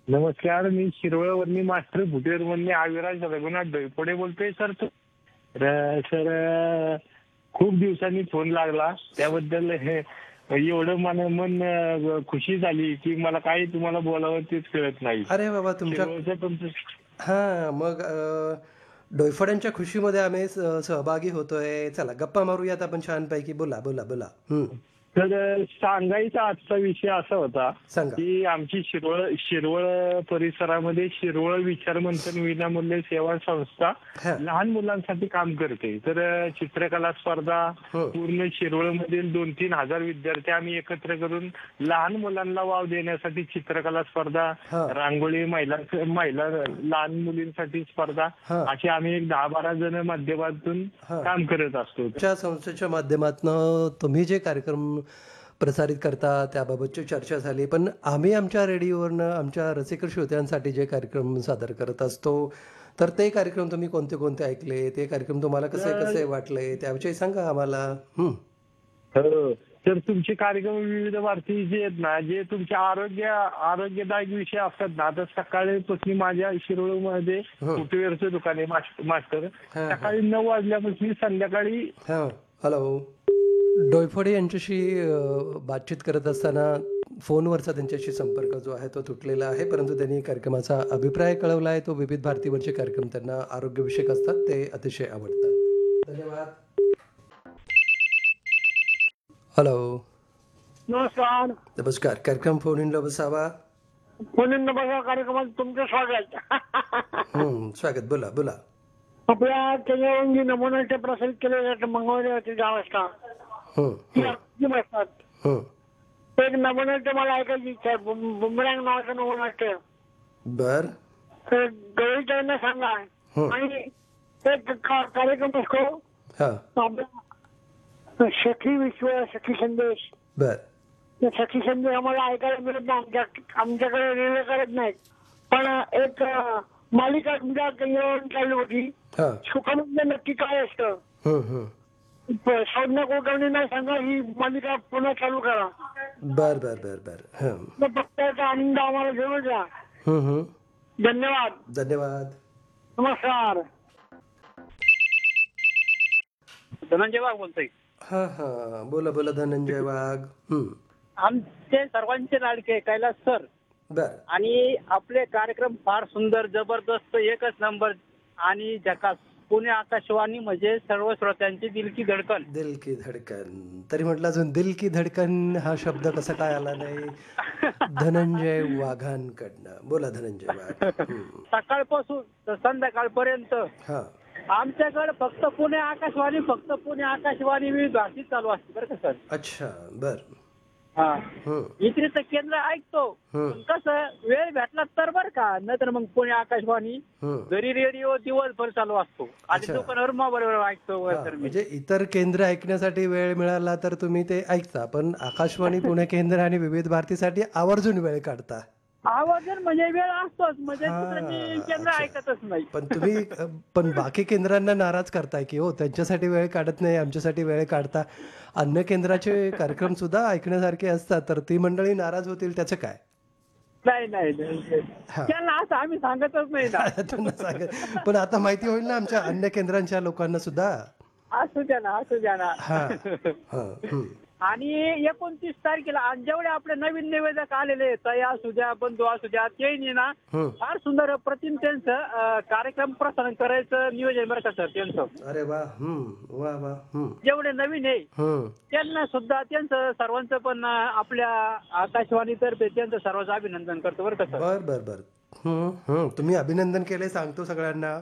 नमस्कार, मी शिरवळवरनी मास्टर भुटेरवरनी अविराज रघुनाथ डोईफोडे बोलतोय sir. Sir, खूप दिवसांनी फोन लागला त्याबद्दल एवढं मन खुशी झाली की मला काय तुम्हाला बोलावं तेच कळत नाही. अरे बाबा तुमच्या शिरवळचं तुमचं हां, मग डोईफोड्यांच्या खुशीमध्ये आम्ही सहभागी होतोय. चला गप्पा मारूयात आपण छानपैकी. बोला, बोला, बोला. तर सांगायचा आजचा विषय असा होता सांगा. की आमची शिरवळ परिसरामध्ये शिरवळ विचारमंथन विनामूल्य सेवा संस्था हां. लहान मुलांसाठी काम करते. तर चित्रकला स्पर्धा हं. पूर्ण शिरवळमधील 2-3 हजार विद्यार्थी आम्ही एकत्र करून लहान मुलांना वाव देण्यासाठी चित्रकला स्पर्धा, हां. रांगोळी, महिला लहान मुलींसाठी स्पर्धा हां. असे आम्ही एक 10-12 जण माध्यमातून हां. काम करत असतो. तुमच्या संस्थेच्या माध्यमातनं तुम्ही जे कार्यक्रम प्रसारित करता त्याबाबतची चर्चा झाली. पण आम्ही आमच्या रेडिओवरनं आमच्या रसिक श्रोत्यांसाठी जे कार्यक्रम सादर करत असतो, तर ते कार्यक्रम तुम्ही कोणते कोणते ऐकले? ते कार्यक्रम तुम्हाला कसे कसे वाटले? त्याविषयी सांगा आम्हाला. हो. तर तुमचे कार्यक्रम विविध भारती जे आहेत ना, जे तुमचे आरोग्यदायक विषय असतात ना, आता सकाळपासून माझ्या शिरोळमध्ये फुटवेअरचं दुकान आहे मास्टर. सकाळी 9 वाजल्यापासून संध्याकाळी हॅलो. डोयफोडे यांच्याशी बातचीत करत असताना फोनवरचा त्यांच्याशी संपर्क जो आहे तो तुटलेला आहे. परंतु त्यांनी कार्यक्रमाचा अभिप्राय कळवला आहे. तो विविध भारतीवरचे कार्यक्रम त्यांना आरोग्यविषयक असतात, ते अतिशय आवडतात. धन्यवाद. हॅलो. नमस्कार. नमस्कार. कार्यक्रम फोन इनला बसावा. फोन इन बघा कार्यक्रमात तुमचं स्वागत. स्वागत. बोला बोला. आपल्या केंद्रावरून जी नमुनाटे प्रसारित केले जाते मंगळवारी रात्री 10 वाजता असतात. एक नमुनाट्य मला ऐकायची इच्छा आहे. बुमरँग नावाचं नमुनाट्य. बर. तर गवळीताईंना सांगा. आणि एक कार्यक्रम असतो आपला सखी विश्व सखी संदेश. बर. सखी संदेश आम्हाला ऐकायला मिळत नाही. आमच्याकडे रिले करत नाहीत. पण एक मालिका तुमच्या केंद्रावरून चालू होती. सुखानंद नक्की काय असतं संज्ञा कुलकर्णी नाही सांगा. ही मालिका पुन्हा चालू करा. बर बर बर बर. बघतायचा आनंद आम्हाला घेऊन द्या. धन्यवाद. धन्यवाद. नमस्कार. धनंजय वाघ बोलतोय. बोला बोला धनंजय वाघ. आमचे सर्वांचे लाडके कैलास सर. बर. आणि आपले कार्यक्रम फार सुंदर, जबरदस्त, एकच नंबर आणि झकास. पुणे आकाशवाणी म्हणजे सर्व श्रोत्यांची दिल की धडकन. दिल की धडकन. तरी म्हटलं अजून दिल की धडकन हा शब्द कसा काय आला नाही धनंजय वाघांकडनं. बोला धनंजय वाघ. सकाळपासून तर संध्याकाळपर्यंत आमच्याकडे फक्त पुणे आकाशवाणी विविध भाषेत चालू असते बरं का सर. अच्छा. बर. इकडे केंद्र ऐकतो. कसं वेळ भेटला तर बरं का, नाहीतर मग पुणे आकाशवाणी घरी रेडिओ दिवसभर चालू असतो आणि दुकानावर मोबाईलवर ऐकतो. म्हणजे इतर केंद्र ऐकण्यासाठी वेळ मिळाला तर तुम्ही ते ऐकता, पण आकाशवाणी पुणे केंद्र आणि विविध भारतीसाठी आवर्जून वेळ काढता. आवर्जून म्हणजे वेळ असतोच, म्हणजे केंद्र ऐकतच नाही. पण बाकी केंद्रांना नाराज करताय की हो, त्यांच्यासाठी वेळ काढत नाही, आमच्यासाठी वेळ काढता. अन्य केंद्राचे कार्यक्रम सुद्धा ऐकण्यासारखे असतात, तर ती मंडळी नाराज होतील त्याचं काय? नाही त्यांना असं आम्ही सांगतच नाही ना. पण आता माहिती होईल ना आमच्या अन्य केंद्रांच्या लोकांना सुद्धा. असू द्या ना. आणि 29 तारखेला जेवढे आपले नवीन निवेदक आलेले तया असू द्या, बंधू असू द्या, ते ना फार सुंदर प्रतिम त्यांचं कार्यक्रम प्रसारण करायचं नियोजन बरं का सर त्यांचं. अरे वा. वा. जेवढे नवीन आहे त्यांना सुद्धा त्यांचं सर्वांचं पण आपल्या आकाशवाणीतर्फे त्यांचं सर्वांचं अभिनंदन करतो बरं का सर. बर. तुम्ही अभिनंदन केले सांगतो सगळ्यांना.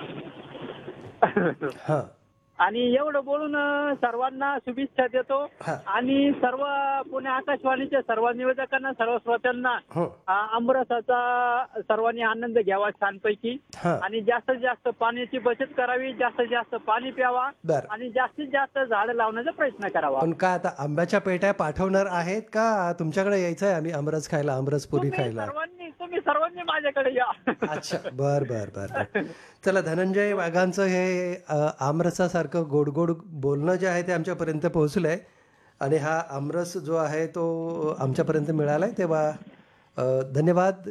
आणि एवढं बोलून सर्वांना शुभेच्छा देतो. आणि सर्व पुणे आकाशवाणीच्या सर्व निवेदकांना, सर्व श्रोत्यांना आमरसाचा सर्वांनी आनंद घ्यावा छानपैकी. आणि जास्तीत जास्त पाण्याची बचत करावी, जास्तीत जास्त पाणी प्यावा आणि जास्तीत जास्त झाडं लावण्याचा प्रयत्न करावा. पण काय आता आंब्याच्या पेट्या पाठवणार आहेत का तुमच्याकडे यायचंय आम्ही आमरस खायला, आमरस पुरी खायला? तुम्ही सर्वांनी माझ्याकडे या. अच्छा. बर. चला, धनंजय वाघांचं हे आमरसासारखं गोड गोड बोलणं जे आहे ते आमच्यापर्यंत पोहोचलंय आणि हा आमरस जो आहे तो आमच्यापर्यंत मिळालाय. तेव्हा धन्यवाद.